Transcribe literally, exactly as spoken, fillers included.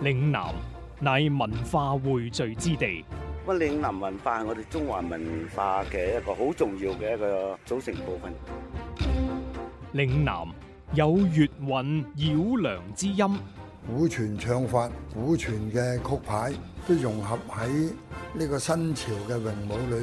嶺南乃文化匯聚之地， 乜嶺南文化係我哋中華文化嘅一個好重要嘅一個組成部分。 嶺南有粵韻繞梁之音， 古傳唱法、古傳嘅曲牌都融合喺呢個新潮嘅詠舞裏